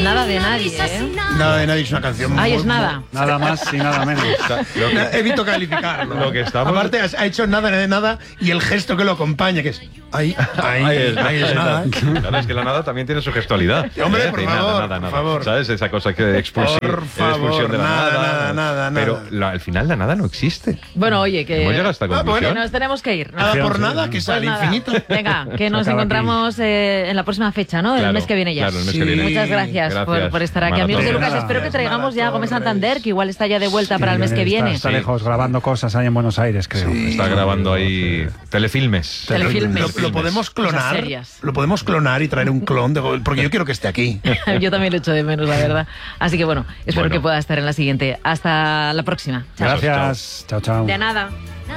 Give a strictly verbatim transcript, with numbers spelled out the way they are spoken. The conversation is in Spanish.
Nada de nadie, ¿eh? Nada de nadie es una canción muy... Ay, es nada. Nada más y nada menos. Lo que, Evito calificarlo. Lo que estamos- Aparte, ha hecho nada de nada y el gesto que lo acompaña, que es... Ahí, ahí, ahí es, ahí es nada. Claro, es que la nada también tiene su gestualidad. Hombre, ¿Eh? por Sí, favor, nada, nada, por nada. favor. ¿Sabes? Esa cosa que expulsión, Por favor, de la nada, nada. nada, nada, nada. Pero la- al final la nada no existe. Bueno, oye, que... Hemos llegado a esta Ah, conclusión. bueno. que nos tenemos que ir, ¿no? Nada por Sí, nada, sí. que sea Pues al nada. infinito. Venga, que nos acaba encontramos eh, en la próxima fecha, ¿no? El Claro, mes que viene ya. Claro, el mes Sí. que viene. Muchas gracias, Gracias. Por, por estar aquí. Mara Amigos de Torres. Lucas, espero que traigamos ya a Gómez Santander, que igual está ya de vuelta para el mes que viene. Está Sí. lejos grabando cosas ahí en Buenos Aires, creo. Está grabando ahí telefilmes. Telefilmes. Lo, lo podemos Cosas clonar. serias. Lo podemos clonar y traer un clon de Go- porque yo quiero que esté aquí. Yo también lo echo de menos, la verdad. Así que bueno, espero Bueno. que pueda estar en la siguiente. Hasta la próxima. Chao. Gracias. Chao, chao. De nada.